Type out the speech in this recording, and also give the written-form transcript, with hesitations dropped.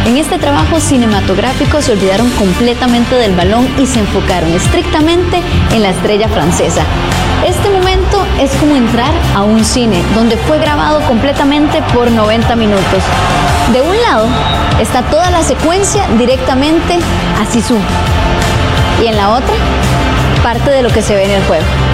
En este trabajo cinematográfico se olvidaron completamente del balón y se enfocaron estrictamente en la estrella francesa. Este momento es como entrar a un cine, donde fue grabado completamente por 90 minutos. De un lado está toda la secuencia directamente a Sisu, y en la otra, parte de lo que se ve en el juego.